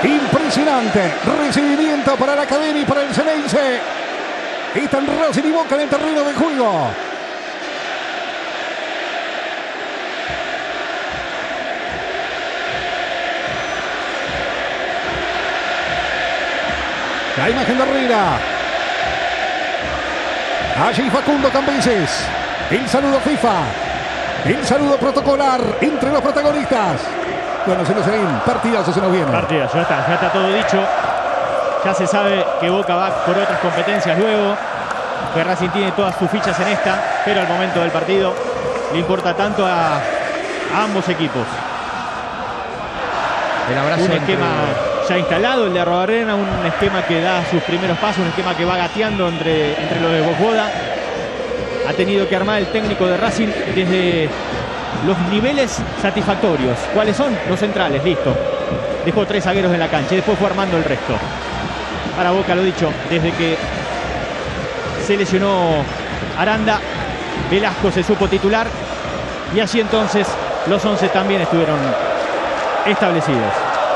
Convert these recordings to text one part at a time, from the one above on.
Impresionante recibimiento para la academia y para el Ceneice. Están Racing y Boca en el terreno de juego. La imagen de Herrera. Allí Facundo Cambeses. El saludo FIFA. El saludo protocolar entre los protagonistas. Bueno, se nos viene. Partidazo se nos viene. Partidazo, ya está todo dicho. Ya se sabe que Boca va por otras competencias luego. Que Racing tiene todas sus fichas en esta. Pero al momento del partido le importa tanto a ambos equipos. El abrazo un esquema ya instalado, el de Arrobarrena, un esquema que da sus primeros pasos, un esquema que va gateando entre los de Bojoda. Ha tenido que armar el técnico de Racing desde los niveles satisfactorios. ¿Cuáles son? Los centrales, listo. Dejó 3 zagueros en la cancha y después fue armando el resto. Para Boca, lo dicho, desde que se lesionó Aranda, Velasco se supo titular y así entonces los 11 también estuvieron establecidos.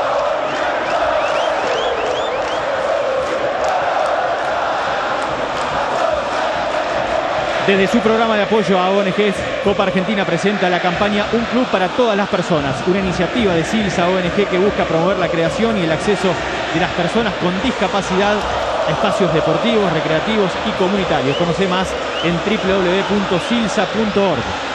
Desde su programa de apoyo a ONGs, Copa Argentina presenta la campaña Un Club para Todas las Personas, una iniciativa de Silsa ONG que busca promover la creación y el acceso de las personas con discapacidad a espacios deportivos, recreativos y comunitarios. Conoce más en www.silsa.org.